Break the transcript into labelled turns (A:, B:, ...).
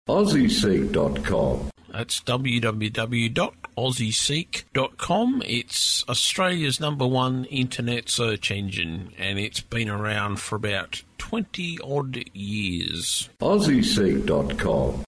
A: AussieSeek.com.
B: That's www.aussieseek.com. It's Australia's #1 internet search engine, and it's been around for about 20-odd years.
A: AussieSeek.com.